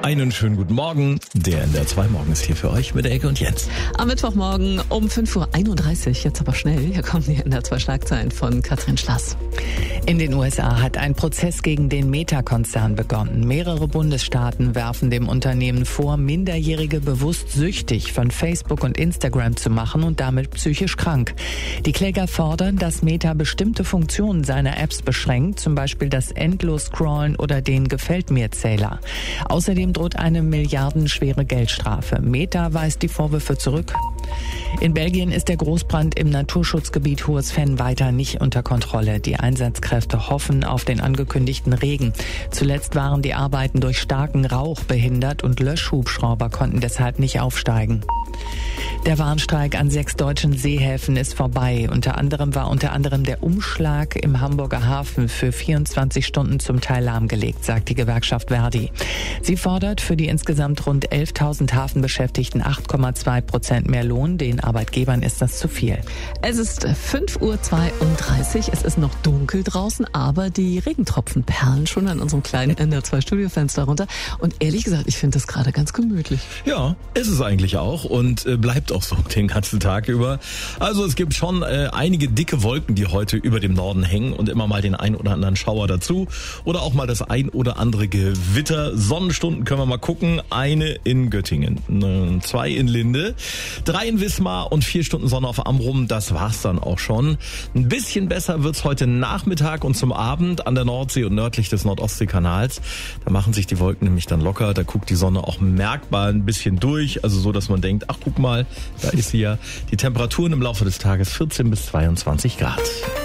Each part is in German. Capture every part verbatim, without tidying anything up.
Einen schönen guten Morgen. Der N D R zwei Morgen ist hier für euch mit Elke und Jens. Am Mittwochmorgen um fünf Uhr einunddreißig, jetzt aber schnell, hier kommen die N D R zwei Schlagzeilen von Katrin Schlass. In den U S A hat ein Prozess gegen den Meta-Konzern begonnen. Mehrere Bundesstaaten werfen dem Unternehmen vor, Minderjährige bewusst süchtig von Facebook und Instagram zu machen und damit psychisch krank. Die Kläger fordern, dass Meta bestimmte Funktionen seiner Apps beschränkt, zum Beispiel das Endlos-Scrollen oder den Gefällt-mir-Zähler. Außerdem droht eine milliardenschwere Geldstrafe. Meta weist die Vorwürfe zurück. In Belgien ist der Großbrand im Naturschutzgebiet Hohes Venn weiter nicht unter Kontrolle. Die Einsatzkräfte hoffen auf den angekündigten Regen. Zuletzt waren die Arbeiten durch starken Rauch behindert und Löschhubschrauber konnten deshalb nicht aufsteigen. Der Warnstreik an sechs deutschen Seehäfen ist vorbei. Unter anderem war unter anderem der Umschlag im Hamburger Hafen für vierundzwanzig Stunden zum Teil lahmgelegt, sagt die Gewerkschaft Verdi. Sie fordert für die insgesamt rund elftausend Hafenbeschäftigten acht Komma zwei Prozent mehr Lohn. Den Arbeitgebern ist das zu viel. Es ist fünf Uhr zweiunddreißig, es ist noch dunkel draußen, aber die Regentropfen perlen schon an unserem kleinen N D R zwei Studiofenster runter. Und ehrlich gesagt, ich finde das gerade ganz gemütlich. Ja, ist es eigentlich auch und äh, bleibt auch so den ganzen Tag über. Also es gibt schon äh, einige dicke Wolken, die heute über dem Norden hängen und immer mal den ein oder anderen Schauer dazu oder auch mal das ein oder andere Gewitter. Sonnenstunden können wir mal gucken. Eine in Göttingen, zwei in Linde, drei in Wismar und vier Stunden Sonne auf Amrum. Das war's dann auch schon. Ein bisschen besser wird's heute Nachmittag und zum Abend an der Nordsee und nördlich des Nordostseekanals. Da machen sich die Wolken nämlich dann locker. Da guckt die Sonne auch merkbar ein bisschen durch. Also so, dass man denkt, ach guck mal, da ist sie ja. Die Temperaturen im Laufe des Tages vierzehn bis zweiundzwanzig Grad.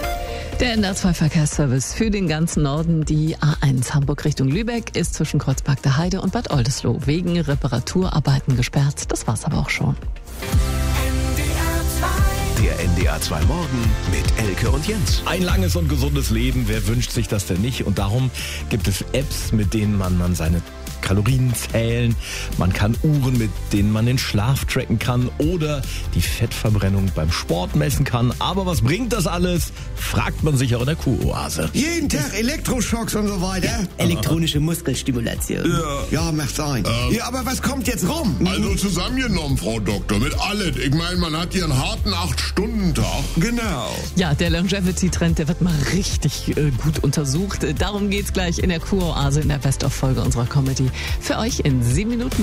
Der N D R zwei Verkehrsservice für den ganzen Norden. Die A eins Hamburg Richtung Lübeck ist zwischen Kreuzberg der Heide und Bad Oldesloe wegen Reparaturarbeiten gesperrt. Das war's aber auch schon. Der N D R zwei Morgen mit Elke und Jens. Ein langes und gesundes Leben, wer wünscht sich das denn nicht? Und darum gibt es Apps, mit denen man, man seine Kalorien zählen, man kann Uhren, mit denen man den Schlaf tracken kann oder die Fettverbrennung beim Sport messen kann. Aber was bringt das alles? Fragt man sich auch in der Kuroase. Jeden Tag Elektroschocks und so weiter. Ja, elektronische Muskelstimulation. Ja, ja macht sein. Ähm, ja, aber was kommt jetzt rum? Also zusammengenommen, Frau Doktor, mit allem. Ich meine, man hat hier einen harten acht-Stunden-Tag. Genau. Ja, der Longevity-Trend, der wird mal richtig äh, gut untersucht. Darum geht's gleich in der Kuroase in der Best-of-Folge unserer Comedy. Für euch in sieben Minuten.